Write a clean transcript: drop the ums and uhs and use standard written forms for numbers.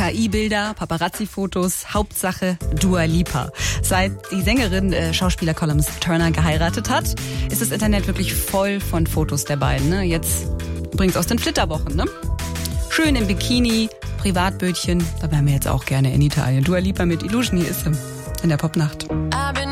AI-Bilder, Paparazzi-Fotos, Hauptsache Dua Lipa. Seit die Sängerin Schauspieler Columbus Turner geheiratet hat, ist das Internet wirklich voll von Fotos der beiden. Ne? Jetzt übrigens aus den Flitterwochen. Ne? Schön im Bikini, Privatbötchen, da wären wir jetzt auch gerne in Italien. Dua Lipa mit Illusion, hier ist sie in der Popnacht.